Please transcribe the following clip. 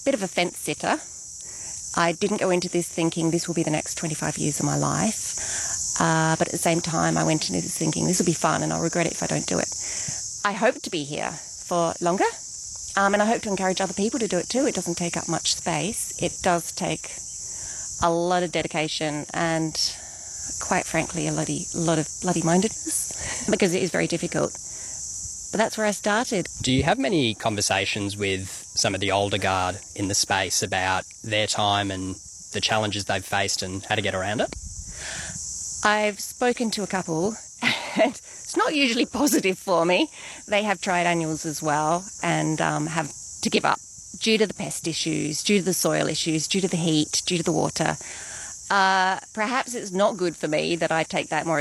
bit of a fence sitter. I didn't go into this thinking this will be the next 25 years of my life. But at the same time, I went into this thinking this will be fun and I'll regret it if I don't do it. I hope to be here for longer. And I hope to encourage other people to do it too. It doesn't take up much space. It does take a lot of dedication and, quite frankly, a lot of bloody-mindedness because it is very difficult. But that's where I started. Do you have many conversations with some of the older guard in the space about their time and the challenges they've faced and how to get around it? I've spoken to a couple, and it's not usually positive for me. They have tried annuals as well and have to give up due to the pest issues, due to the soil issues, due to the heat, due to the water. Perhaps it's not good for me that I take that more